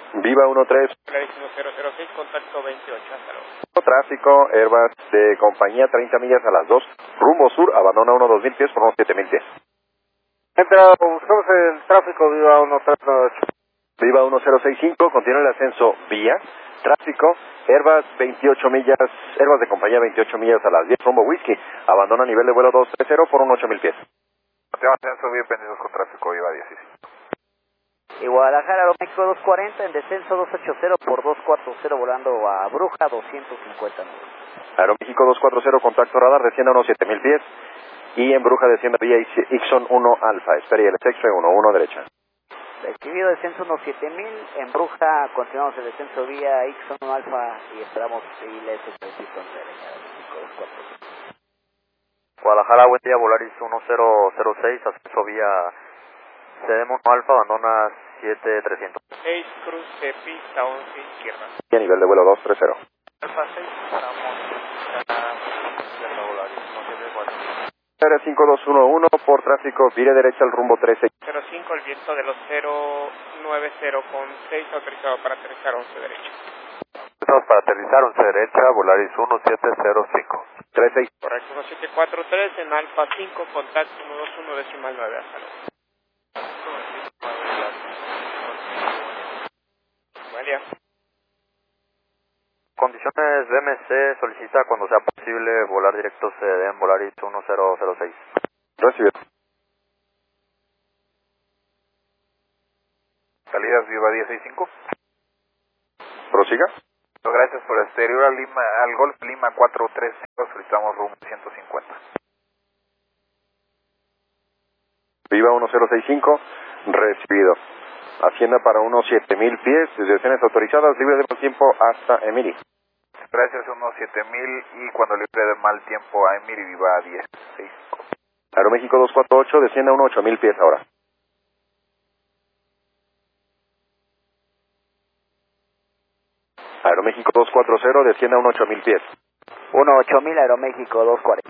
Viva 13. Polaris 1006, contacto 28, hasta luego. Tráfico, Airbus de compañía, 30 millas a las 2, rumbo sur, abandona 2000 pies por unos 7000 pies. Entra, buscamos el tráfico, Viva 1398. Viva 1065, continúa el ascenso vía, tráfico, Airbus 28 millas, Airbus de compañía 28 millas a las 10, rumbo whisky, abandona nivel de vuelo 230 por unos 8000 pies. Continúa ascenso vía pendientes con tráfico, Viva 16. Y Guadalajara, Aeroméxico 240, en descenso 280 por 240, volando a Bruja 250 nudos. Aeroméxico 240, contacto radar, descienda unos 7000 pies, y en Bruja descienda vía Ixon 1 Alfa, espere el X-Ray 1 derecha. Recibido descenso unos 7000, en Bruja continuamos el descenso vía Ixon 1 Alfa y esperamos seguirle ese trayecto en derecha, Aeroméxico 240. Guadalajara, buen día, Volaris 1006, ascenso vía Cedemos Alfa, abandona 7300. 6, cruce pista 11 izquierda. Y a nivel de vuelo 230. Alfa 6, estamos a Volaris 174. 5211 por tráfico, vire derecha al rumbo 13. 05, el viento de los 090 con 6, autorizado para aterrizar 11 derecha. Estamos para aterrizar 11 derecha, Volaris 1705. 36. Correcto, 1743, en Alfa 5, contacto 121 decimal 9, hasta luego. Buen día. Condiciones DMC, solicita cuando sea posible volar directo en Volaris 1006. Recibido. Salidas Viva 165. Prosiga. Gracias por el exterior al Golf Lima 430, solicitamos rumbo 150. Viva 1065, recibido. Hacienda para unos 7000 pies, direcciones autorizadas, libre de mal tiempo hasta Emiri. Gracias, unos 7000 y cuando libre de mal tiempo a Emiri, Viva 165. Aeroméxico 248, descienda unos 8000 pies ahora. Aeroméxico 240, descienda unos 8000 pies. 8000 Aeroméxico 240.